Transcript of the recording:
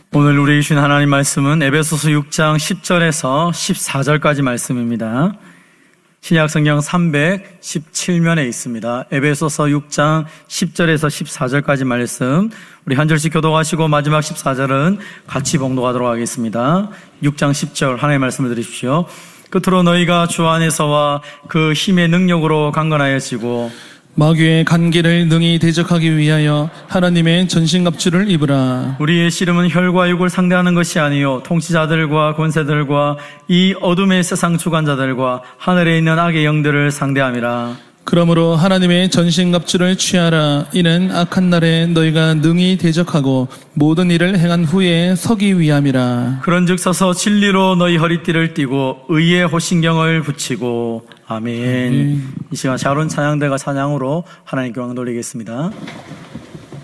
오늘 우리 주신 하나님 말씀은 에베소서 6장 10절에서 14절까지 말씀입니다. 신약성경 317면에 있습니다. 에베소서 6장 10절에서 14절까지 말씀, 우리 한 절씩 교독하시고 마지막 14절은 같이 봉독하도록 하겠습니다. 6장 10절 하나님의 말씀을 들으십시오. 끝으로 너희가 주 안에서와 그 힘의 능력으로 강건하여지고 마귀의 간기를 능히 대적하기 위하여 하나님의 전신갑주를 입으라. 우리의 씨름은 혈과 육을 상대하는 것이 아니요 통치자들과 권세들과 이 어둠의 세상 주관자들과 하늘에 있는 악의 영들을 상대함이라. 그러므로 하나님의 전신갑주를 취하라. 이는 악한 날에 너희가 능히 대적하고 모든 일을 행한 후에 서기 위함이라. 그런즉 서서 진리로 너희 허리띠를 띠고 의의 호신경을 붙이고. 아멘. 이 시간 샤론 찬양대가 찬양으로 하나님께 영광 돌리겠습니다.